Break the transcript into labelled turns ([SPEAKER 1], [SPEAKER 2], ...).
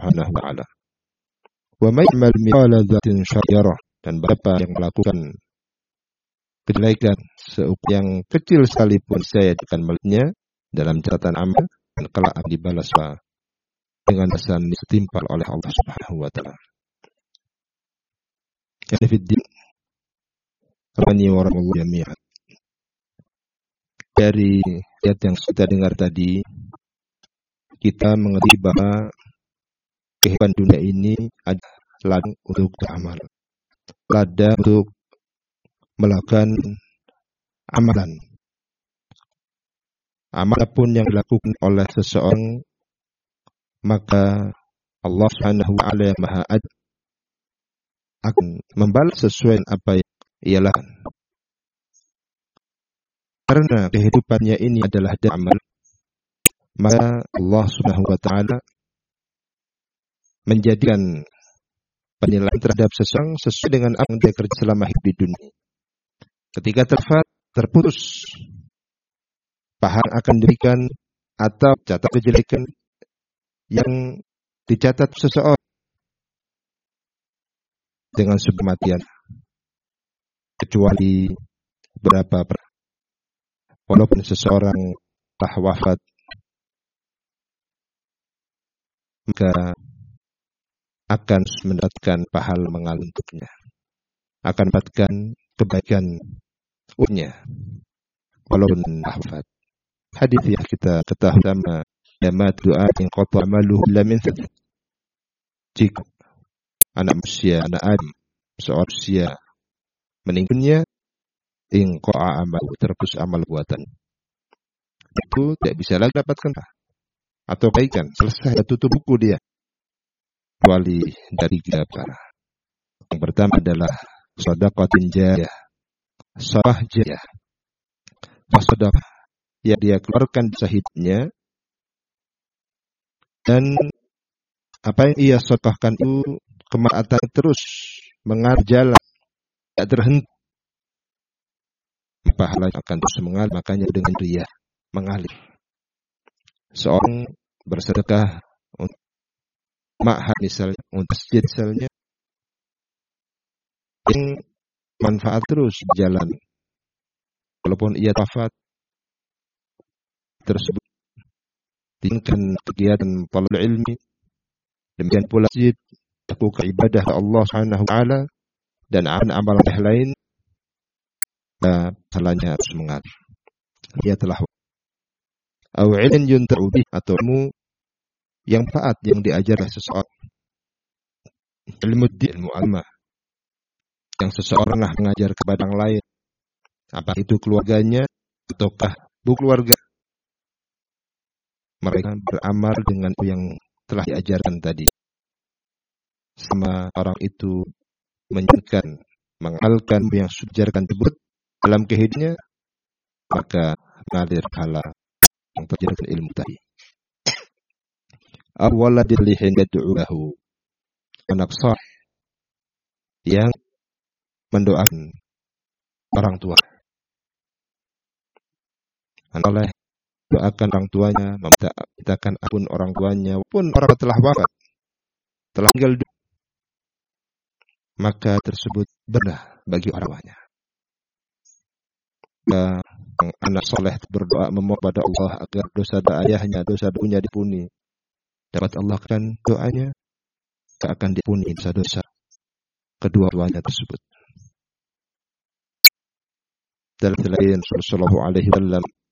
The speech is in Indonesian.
[SPEAKER 1] Subhanahu wa taala. Wa may ya'mal mithqala dzarratin syarrah, dan berapa yang melakukan kejelekan seukur yang kecil sekalipun saya akan melihatnya dalam catatan amal, dan kelak akan dibalas dengan balasan setimpal oleh Allah Subhanahu wa taala. Ya fiddin rahmani wa rahmatullah jami'an. Dari ayat yang kita dengar tadi, kita mengerti bahwa kehidupan dunia ini adalah ladang untuk beramal, ladang untuk melakukan amalan. Apapun yang dilakukan oleh seseorang, maka Allah Subhanahu wa taala yang Maha Adil akan membalas sesuai apa yang ia lakukan. Karena kehidupannya ini adalah amal, maka Allah Subhanahu wa taala menjadikan penilaian terhadap seseorang sesuai dengan apa yang dia kerja selama hidup di dunia. Ketika terputus, pahala akan diberikan atau catat kejelekan yang dicatat seseorang dengan kematian, kecuali beberapa walaupun seseorang telah wafat, maka akan mendapatkan pahala mengalir untuknya, akan mendapatkan kebaikan untuknya walaupun wafat. Hadis yang kita ketahui sama yamat doa yang qata amaluhu illa min thalath. Jika anak Adam seorang manusia meninggalnya, inqa'a amal, terputus amal buatan, itu tidak bisa lagi dapatkan atau kebaikan, selesai, tutup buku dia, kecuali dari 3 perkara. Yang pertama adalah shadaqatin jariyah, sedekah jariyah, sedekah yang dia keluarkan di hidupnya, dan apa yang ia sedekahkan itu kemaatan terus mengalir jalan, tidak terhenti, pahala akan terus mengalir. Makanya dengan riyah mengalir. Seorang bersedekah untuk ma'had misalnya, untuk masjid misalnya, yang manfaat terus jalan walaupun ia wafat, tersebut tingkatkan kegiatan talabul ilmi, demikian pula masjid, lakukan ibadah Allah Subhanahu wa taala dan amalan yang lain, pahalanya harus mengalir. Ia telah au ilmin yunta'u bih, atau ilmu yang taat yang diajarkan seseorang, ilmu din, ilmu agama yang seseorang mengajar kepada orang lain, apa itu keluarganya ataukah bukan keluarga, mereka beramal dengan yang telah diajarkan tadi, sama orang itu menjalankan, mengamalkan yang sujarkan tersebut dalam kehidupannya, maka mengalir pahala yang terjadi dari ilmu tadi. Awaladil lihin yad'ulahu, anak saleh yang mendoakan orang tua, oleh doakan orang tuanya, memintakan ampun orang tuanya, pun orang telah wafat, telah tinggal dunia, maka tersebut benar bagi orang tuanya. Anak soleh berdoa memohon pada Allah agar dosa ayahnya, dosa ibunya dipuni, dapat Allah kan doanya, akan dipuni dosa-dosa kedua-duanya tersebut. Dalam lain Sallallahu Alaihi Wasallam